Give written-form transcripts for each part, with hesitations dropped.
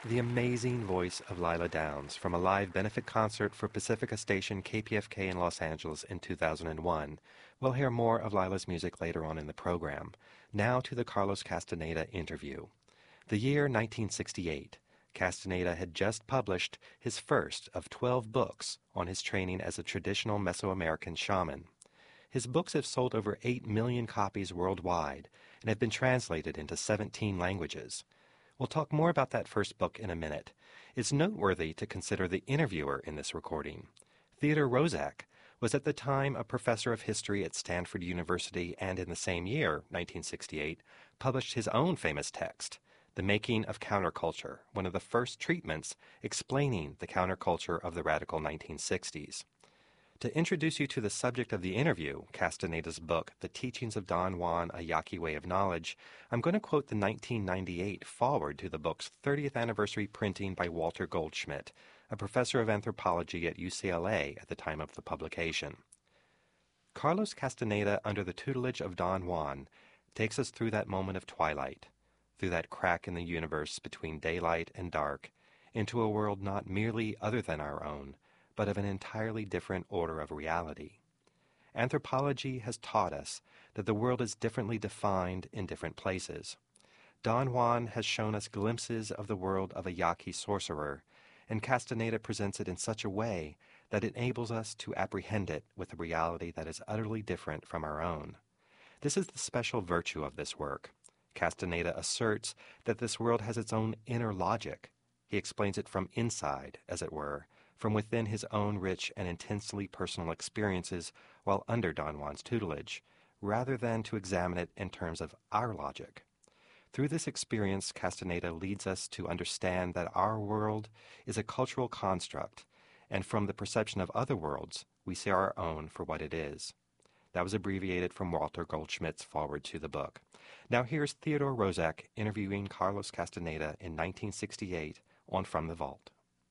The amazing voice of Lila Downs from a live benefit concert for Pacifica station KPFK in Los Angeles in 2001. We'll hear more of Lila's music later on in the program. Now to the Carlos Castaneda interview. The year 1968. Castaneda had just published his first of 12 books on his training as a traditional Mesoamerican shaman. His books have sold over 8 million copies worldwide and have been translated into 17 languages. We'll talk more about that first book in a minute. It's noteworthy to consider the interviewer in this recording. Theodore Roszak was at the time a professor of history at Stanford University and in the same year, 1968, published his own famous text, The Making of Counterculture, one of the first treatments explaining the counterculture of the radical 1960s. To introduce you to the subject of the interview, Castaneda's book, The Teachings of Don Juan, A Yaqui Way of Knowledge, I'm going to quote the 1998 foreword to the book's 30th anniversary printing by Walter Goldschmidt, a professor of anthropology at UCLA at the time of the publication. Carlos Castaneda, under the tutelage of Don Juan, takes us through that moment of twilight, through that crack in the universe between daylight and dark, into a world not merely other than our own, but of an entirely different order of reality. Anthropology has taught us that the world is differently defined in different places. Don Juan has shown us glimpses of the world of a Yaqui sorcerer, and Castaneda presents it in such a way that it enables us to apprehend it with a reality that is utterly different from our own. This is the special virtue of this work. Castaneda asserts that this world has its own inner logic. He explains it from inside, as it were, from within his own rich and intensely personal experiences while under Don Juan's tutelage, rather than to examine it in terms of our logic. Through this experience, Castaneda leads us to understand that our world is a cultural construct, and from the perception of other worlds, we see our own for what it is. That was abbreviated from Walter Goldschmidt's foreword to the book. Now here's Theodore Roszak interviewing Carlos Castaneda in 1968 on From the Vault.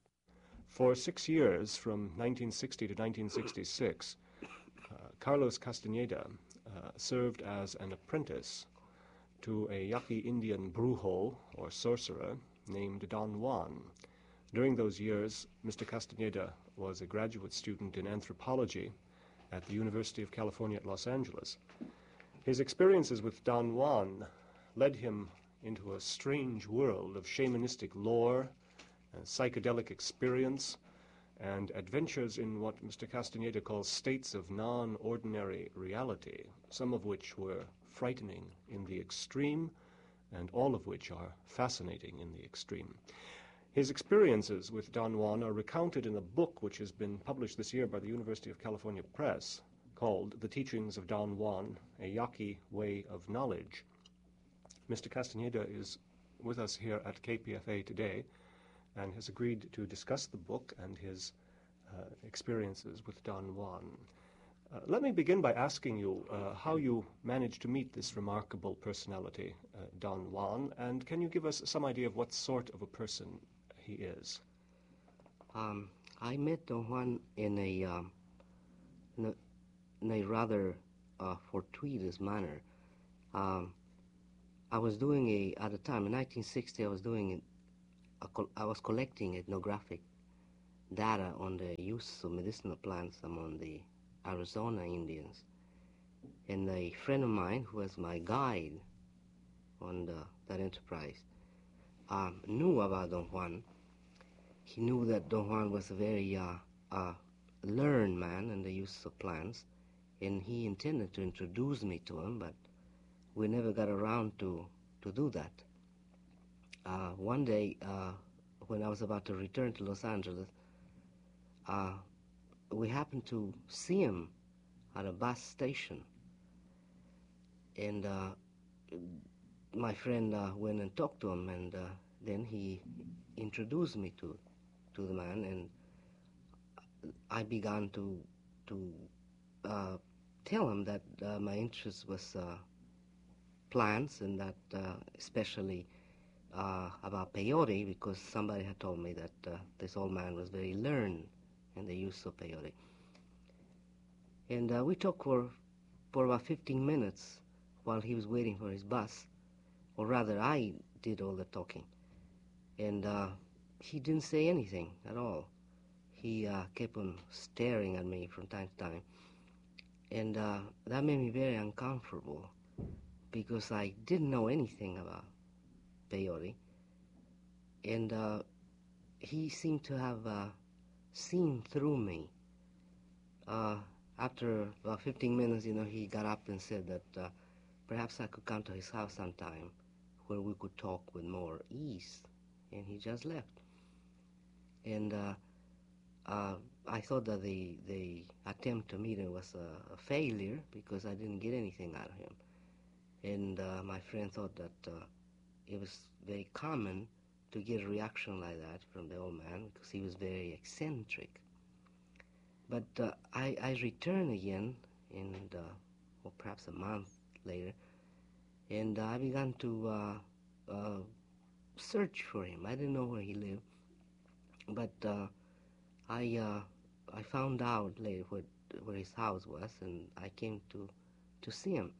For 6 years, from 1960 to 1966, Carlos Castaneda served as an apprentice to a Yaqui Indian brujo, or sorcerer, named Don Juan. During those years, Mr. Castaneda was a graduate student in anthropology at the University of California at Los Angeles. His experiences with Don Juan led him into a strange world of shamanistic lore, psychedelic experience, and adventures in what Mr. Castaneda calls states of non-ordinary reality, some of which were frightening in the extreme, and all of which are fascinating in the extreme. His experiences with Don Juan are recounted in a book which has been published this year by the University of California Press, called The Teachings of Don Juan, A Yaqui Way of Knowledge. Mr. Castaneda is with us here at KPFA today, and has agreed to discuss the book and his experiences with Don Juan. Let me begin by asking you how you managed to meet this remarkable personality, Don Juan, and can you give us some idea of what sort of a person he is? I met Don Juan in a rather fortuitous manner. I was doing at the time, in 1960, I was collecting ethnographic data on the use of medicinal plants among the Arizona Indians. And a friend of mine, who was my guide on that enterprise, knew about Don Juan. He knew that Don Juan was a very learned man in the use of plants, and he intended to introduce me to him, but we never got around to do that. One day, when I was about to return to Los Angeles, we happened to see him at a bus station. And my friend went and talked to him, and then he introduced me to the man, and I began to tell him that my interest was plants, and that especially about peyote, because somebody had told me that this old man was very learned in the use of peyote. And we talked for about 15 minutes while he was waiting for his bus, or rather I did all the talking. And he didn't say anything at all. He kept on staring at me from time to time. And that made me very uncomfortable because I didn't know anything about peyote. And he seemed to have seen through me. After about 15 minutes, he got up and said that perhaps I could come to his house sometime where we could talk with more ease. And he just left. And I thought that the attempt to meet him was a failure because I didn't get anything out of him. And my friend thought that it was very common to get a reaction like that from the old man because he was very eccentric. But I returned again, and or perhaps a month later, and I began to search for him. I didn't know where he lived, but I found out later where his house was, and I came to see him.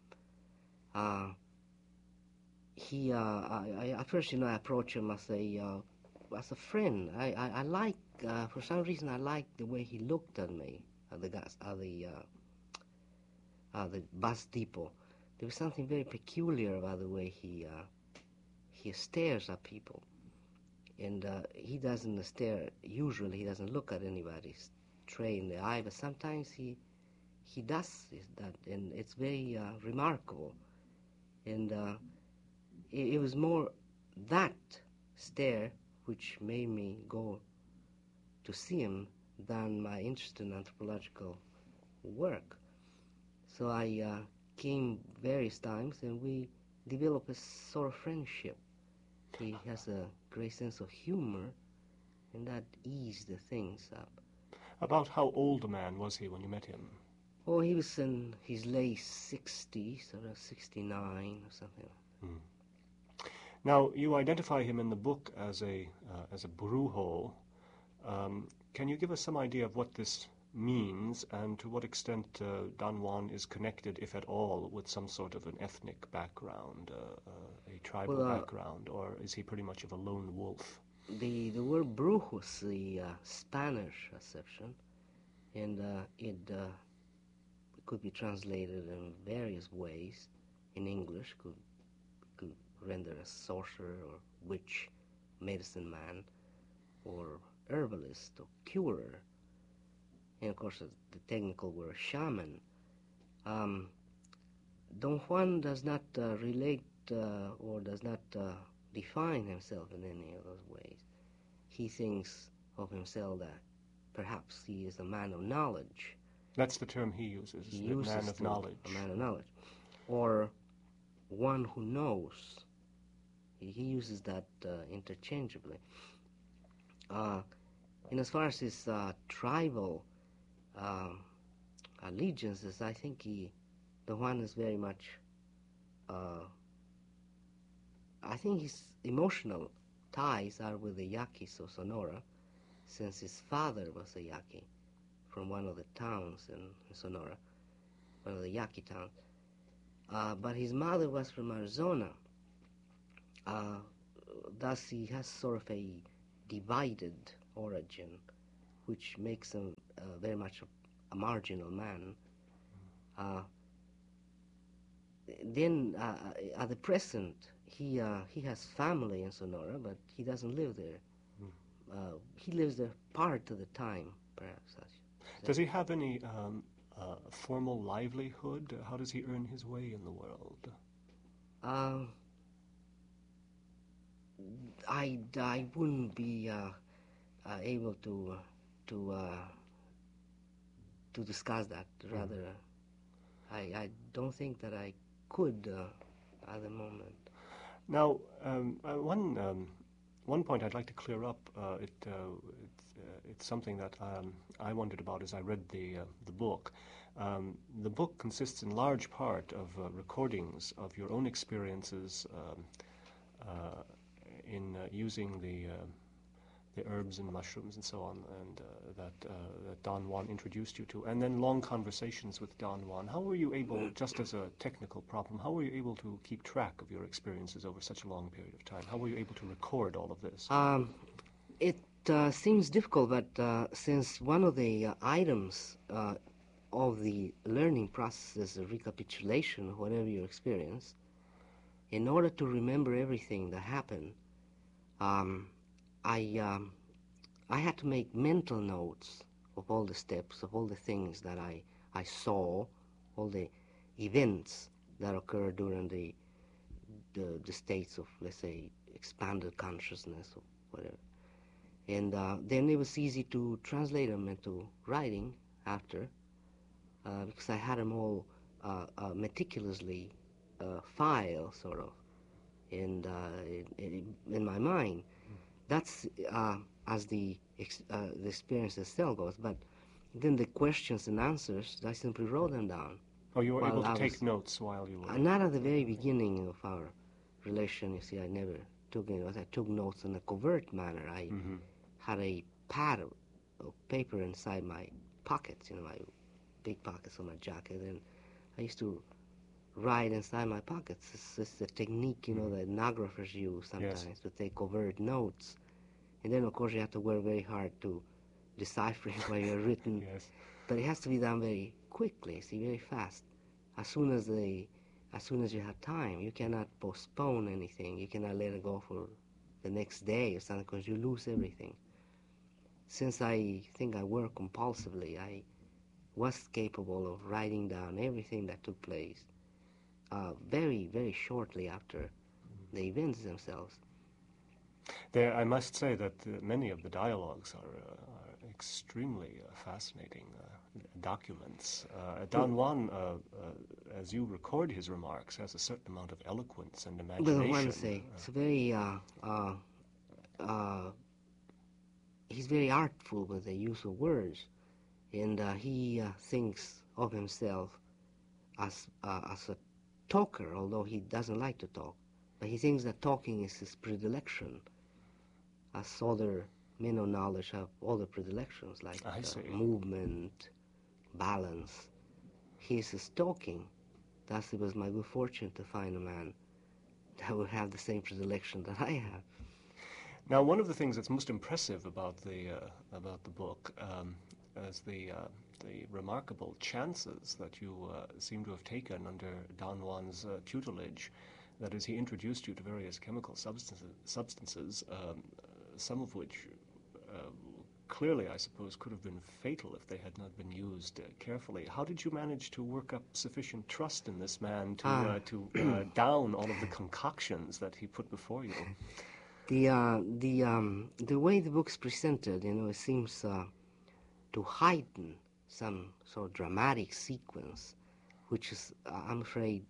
At first, I approached him as a friend. I like for some reason I liked the way he looked at me at the bus depot. There was something very peculiar about the way he stares at people, and he doesn't stare. Usually, he doesn't look at anybody straight in the eye, but sometimes he does that, and it's very remarkable. And it was more that stare which made me go to see him than my interest in anthropological work. So I came various times, and we developed a sort of friendship. He has a great sense of humor, and that eased the things up. About how old a man was he when you met him? Oh, he was in his late 60s, around 69 or something. Now, you identify him in the book as a brujo. Can you give us some idea of what this means and to what extent Don Juan is connected, if at all, with some sort of an ethnic background, a tribal background, or is he pretty much of a lone wolf? The word brujo is the Spanish acception, and it could be translated in various ways. In English, could render as sorcerer or witch, medicine man, or herbalist or curer. And of course, the technical word shaman. Don Juan does not relate or does not define himself in any of those ways. He thinks of himself that perhaps he is a man of knowledge. That's the term he uses, man of knowledge. A man of knowledge. Or one who knows. He uses that interchangeably. And as far as his tribal allegiances, I think Don Juan is very much, I think his emotional ties are with the Yaquis of Sonora, since his father was a Yaqui from one of the towns in Sonora, one of the Yaqui towns. But his mother was from Arizona. Thus he has sort of a divided origin, which makes him very much a marginal man. Then at the present, he has family in Sonora, but he doesn't live there. He lives there part of the time, perhaps. Does he have any formal livelihood? How does he earn his way in the world? I wouldn't be able to discuss that. Rather, I don't think that I could at the moment. Now, one point I'd like to clear up. It's something that I wondered about as I read the book. The book consists in large part of recordings of your own experiences in using the herbs and mushrooms and so on, and that Don Juan introduced you to, and then long conversations with Don Juan. How were you able, just as a technical problem, how were you able to keep track of your experiences over such a long period of time? How were you able to record all of this? It seems difficult, but since one of the items of the learning process is a recapitulation of whatever you experience, in order to remember everything that happened, I had to make mental notes of all the steps, of all the things that I saw, all the events that occurred during the states of, let's say, expanded consciousness or whatever. And then it was easy to translate them into writing after, because I had them all meticulously filed, sort of, and in my mind. That's as the experience itself goes. But then the questions and answers, I simply wrote them down. Oh, you were able to take notes while you were... Not at the very beginning of our relation, you see, I never took any notes. I took notes in a covert manner. I had a pad of paper inside my pockets, my big pockets of my jacket, and I used to write inside my pockets. It's a technique, that ethnographers use sometimes, to take covert notes. And then, of course, you have to work very hard to decipher what you've written. Yes. But it has to be done very quickly, see, very fast. As soon as you have time, you cannot postpone anything. You cannot let it go for the next day or something, because you lose everything. Since I think I work compulsively, I was capable of writing down everything that took place very, very shortly after the events themselves. I must say that many of the dialogues are extremely fascinating documents. Don Juan, as you record his remarks, has a certain amount of eloquence and imagination. Well, I want to say, it's very, he's very artful with the use of words, and he thinks of himself as a talker, although he doesn't like to talk. But he thinks that talking is his predilection, as other men of knowledge have other predilections, like movement, balance. He says talking. Thus it was my good fortune to find a man that would have the same predilection that I have. Now, one of the things that's most impressive about the book is the remarkable chances that you seem to have taken under Don Juan's tutelage. That is, he introduced you to various chemical substances, some of which clearly, I suppose, could have been fatal if they had not been used carefully. How did you manage to work up sufficient trust in this man to down all of the concoctions that he put before you? The way the book's presented, it seems to heighten some sort of dramatic sequence, which is, I'm afraid,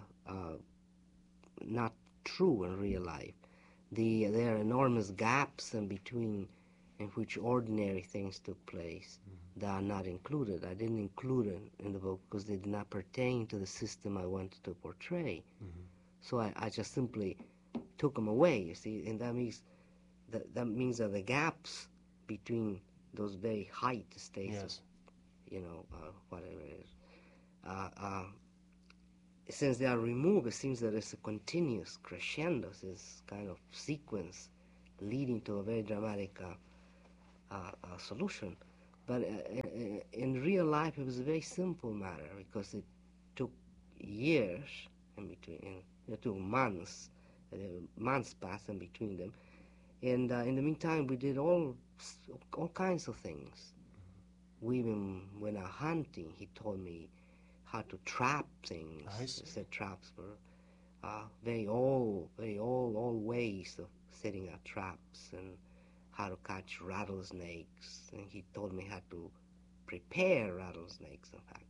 not true in real life. There are enormous gaps in between in which ordinary things took place that are not included. I didn't include it in the book because they did not pertain to the system I wanted to portray. So I just simply took them away, you see, and that means that the gaps between those very height states, whatever it is, since they are removed, it seems that it's a continuous crescendo, this kind of sequence leading to a very dramatic solution. But in real life, it was a very simple matter because it took years in between, it took months passed in between them. And in the meantime, we did all kinds of things. We even went out hunting. He told me how to trap things. I see. He said traps were very old ways of setting out traps, and how to catch rattlesnakes. And he told me how to prepare rattlesnakes, in fact.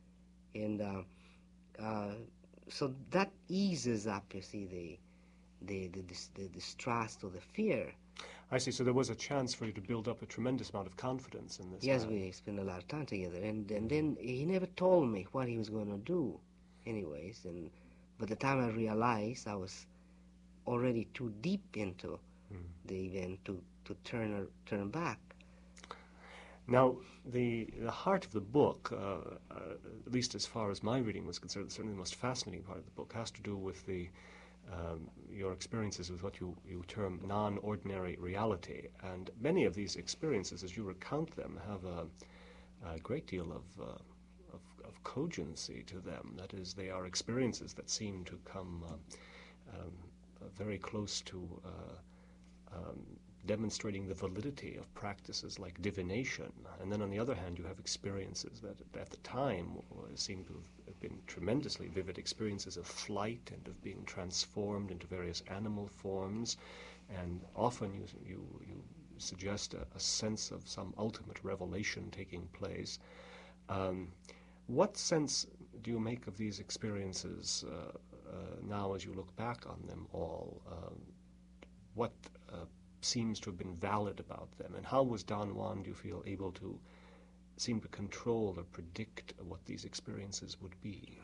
And so that eases up, you see, the distrust or the fear. I see. So there was a chance for you to build up a tremendous amount of confidence in this Yes, man. we spent a lot of time together, and then he never told me what he was going to do, anyways. And by the time I realized, I was already too deep into the event to turn back. Now, the heart of the book, at least as far as my reading was concerned, certainly the most fascinating part of the book, has to do with your experiences with what you term non-ordinary reality. And many of these experiences, as you recount them, have a great deal of cogency to them. That is, they are experiences that seem to come very close to demonstrating the validity of practices like divination. And then on the other hand, you have experiences that at the time seem to have been tremendously vivid experiences of flight and of being transformed into various animal forms. And often you suggest a sense of some ultimate revelation taking place. What sense do you make of these experiences now as you look back on them all? What seems to have been valid about them, and how was Don Juan, do you feel, able to seem to control or predict what these experiences would be?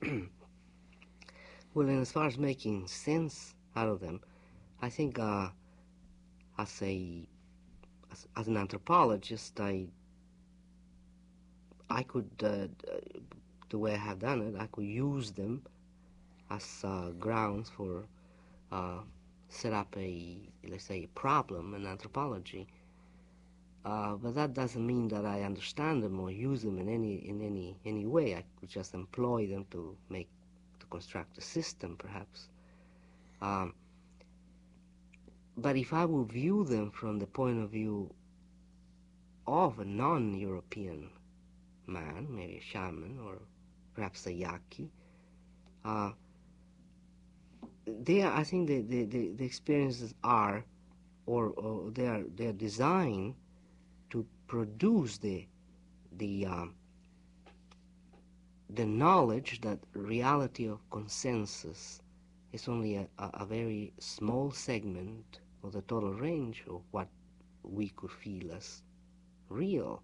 Well, and as far as making sense out of them, I think as an anthropologist, I could, the way I have done it, I could use them as grounds for set up let's say, a problem in anthropology. But that doesn't mean that I understand them or use them in any way. I could just employ them to construct a system, perhaps. But if I would view them from the point of view of a non-European man, maybe a shaman or perhaps a yaqui, I think the experiences are, or they are designed to produce the knowledge that reality of consensus is only a very small segment of the total range of what we could feel as real.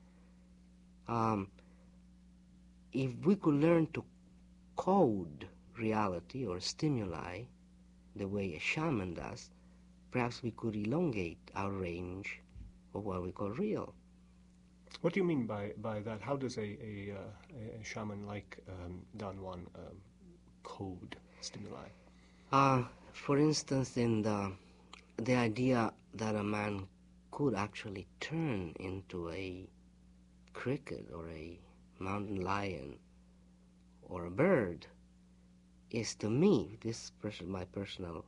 If we could learn to code reality or stimuli the way a shaman does, perhaps we could elongate our range of what we call real. What do you mean by that? How does a shaman like Don Juan code stimuli? For instance, in the idea that a man could actually turn into a cricket or a mountain lion or a bird is, to me, my personal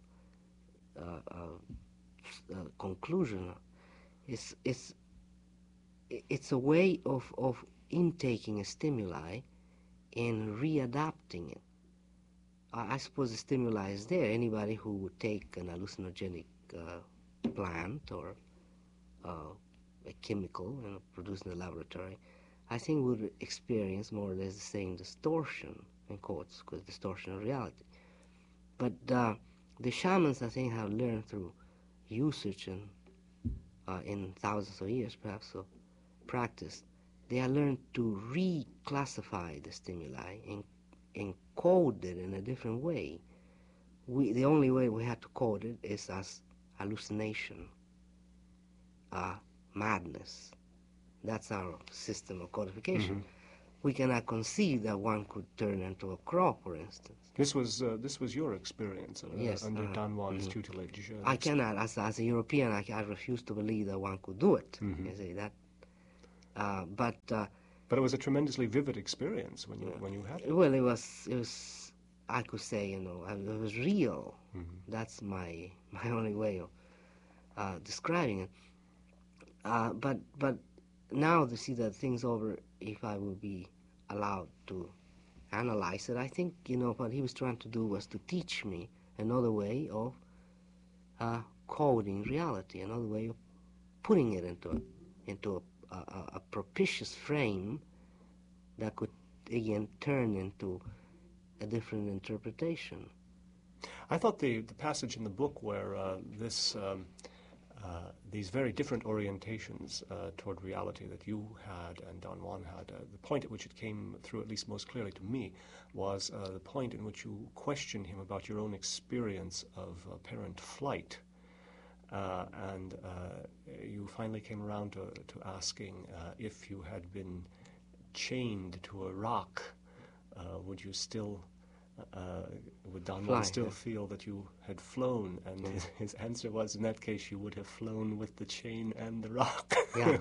conclusion, it's a way of intaking a stimuli and readapting it. I suppose the stimuli is there. Anybody who would take an hallucinogenic plant or a chemical produced in the laboratory, I think would experience more or less the same distortion, in quotes, because distortion of reality. But the shamans, I think, have learned through usage and in thousands of years, perhaps, of practice, they have learned to reclassify the stimuli and code it in a different way. The only way we have to code it is as hallucination, madness. That's our system of codification. Mm-hmm. We cannot conceive that one could turn into a crow, for instance. This was your experience yes, under Don Juan's tutelage. I cannot, as a European, I refuse to believe that one could do it. You see that. But it was a tremendously vivid experience when you had it. Well, it was. I could say, it was real. Mm-hmm. That's my only way of describing it. But now to see that thing's over, if I will be allowed to analyze it, I think, what he was trying to do was to teach me another way of coding reality, another way of putting it into a propitious frame that could, again, turn into a different interpretation. I thought the passage in the book where these very different orientations toward reality that you had and Don Juan had, the point at which it came through, at least most clearly to me, was the point in which you questioned him about your own experience of apparent flight. and you finally came around to asking if you had been chained to a rock, would you still, would Don Juan still feel that you had flown? And his answer was, in that case, you would have flown with the chain and the rock. Yeah.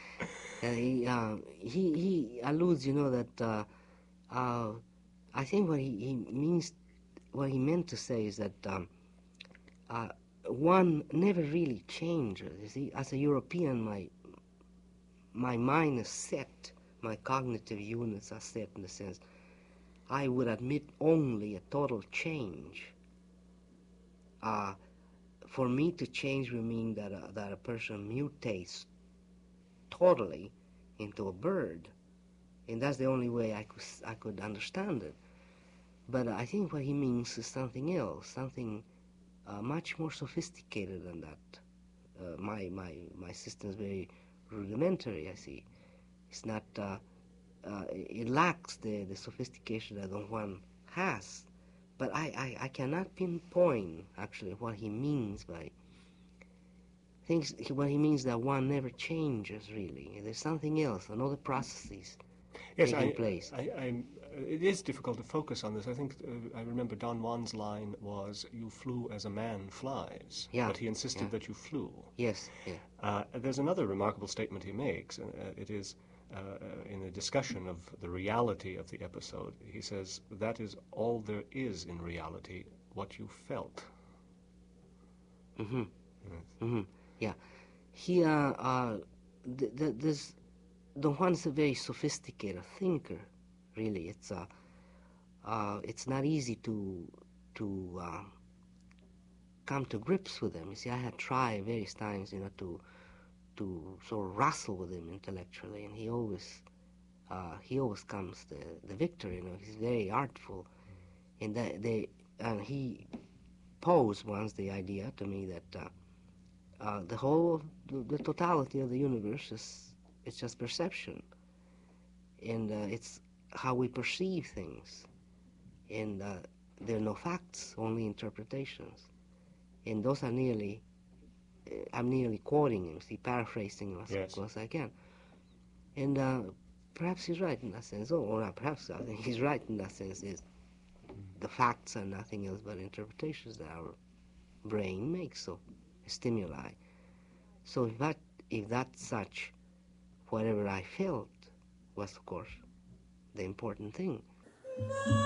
He alludes, that I think what he means, what he meant to say is that one never really changes. You see, as a European, my mind is set, my cognitive units are set in the sense I would admit only a total change. For me to change would mean that a person mutates totally into a bird, and that's the only way I could understand it. But I think what he means is something else, something much more sophisticated than that. My system is very rudimentary, I see. It's not, it lacks the sophistication that Don Juan has. But I cannot pinpoint, actually, what he means by things, what he means that one never changes, really. There's something else, another processes taking place. It is difficult to focus on this. I think I remember Don Juan's line was, "You flew as a man flies," but he insisted that you flew. Yes. Yeah. There's another remarkable statement he makes. It is in a discussion of the reality of the episode. He says, "That is all there is in reality, what you felt." Mm-hmm. Yes. Mm-hmm. Yeah. He this Don Juan is a very sophisticated thinker. Really, it's not easy to come to grips with him. You see, I had tried various times, to sort of wrestle with him intellectually, and he always comes the victor. He's very artful, and he posed once the idea to me that the totality of the universe it's just perception, and it's how we perceive things, and there are no facts, only interpretations, and those are I'm nearly quoting him, paraphrasing him as close as I can, and perhaps he's right in that sense, or not perhaps, I think he's right in that sense, is the facts are nothing else but interpretations that our brain makes, so stimuli. So if that's such, whatever I felt was, of course, the important thing.